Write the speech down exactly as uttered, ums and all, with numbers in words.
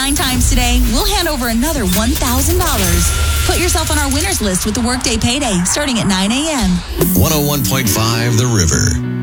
nine times today, we'll hand over another one thousand dollars. Put yourself on our winners list with the Workday Payday starting at nine a.m. one oh one point five The River.